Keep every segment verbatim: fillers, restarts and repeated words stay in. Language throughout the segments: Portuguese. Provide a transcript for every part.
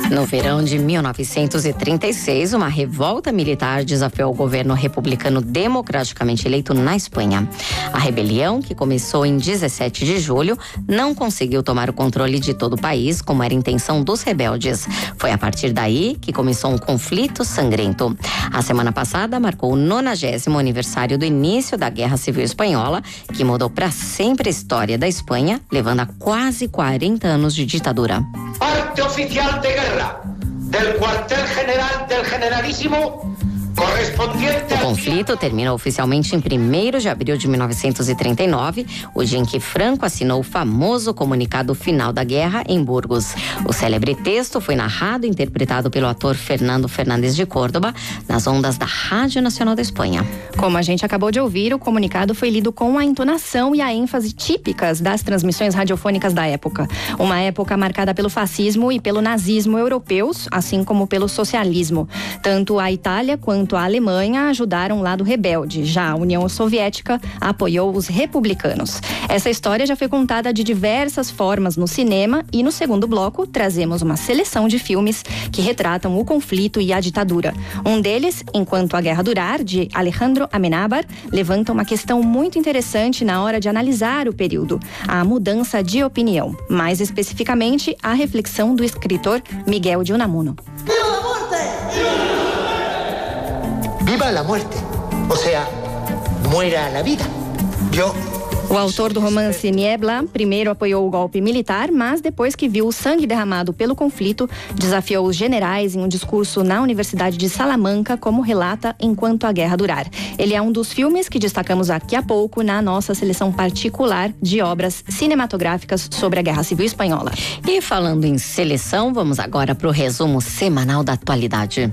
No verão de mil novecentos e trinta e seis, uma revolta militar desafiou o governo republicano democraticamente eleito na Espanha. A rebelião, que começou em dezessete de julho, não conseguiu tomar o controle de todo o país, como era a intenção dos rebeldes. Foi a partir daí que começou um conflito sangrento. A semana passada marcou o nonagésimo aniversário do início da Guerra Civil Espanhola, que mudou para sempre a história da Espanha, levando a quase quarenta anos de ditadura. Parte oficial de guerra del cuartel general del generalísimo correspondiente. O conflito terminou oficialmente em primeiro de abril de mil novecentos e trinta e nove, o dia em que Franco assinou o famoso comunicado final da guerra em Burgos. O célebre texto foi narrado e interpretado pelo ator Fernando Fernández de Córdoba nas ondas da Rádio Nacional da Espanha. Como a gente acabou de ouvir, o comunicado foi lido com a entonação e a ênfase típicas das transmissões radiofônicas da época. Uma época marcada pelo fascismo e pelo nazismo europeus, assim como pelo socialismo. Tanto a Itália quanto a Alemanha ajudaram o lado rebelde. Já a União Soviética apoiou os republicanos. Essa história já foi contada de diversas formas no cinema e no segundo bloco trazemos uma seleção de filmes que retratam o conflito e a ditadura. Um deles, Enquanto a Guerra Durar, de Alejandro Amenábar, levanta uma questão muito interessante na hora de analisar o período: a mudança de opinião. Mais especificamente, a reflexão do escritor Miguel de Unamuno. Viva la muerte, o sea, muera la vida. Yo... O autor do romance Niebla primeiro apoiou o golpe militar, mas depois que viu o sangue derramado pelo conflito, desafiou os generais em um discurso na Universidade de Salamanca, como relata Enquanto a Guerra Durar. Ele é um dos filmes que destacamos aqui a pouco na nossa seleção particular de obras cinematográficas sobre a Guerra Civil Espanhola. E falando em seleção, vamos agora para o resumo semanal da atualidade.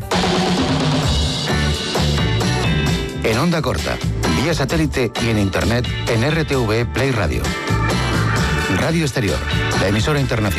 En onda corta, vía satélite y en internet en R T V Play Radio. Radio Exterior, la emisora internacional.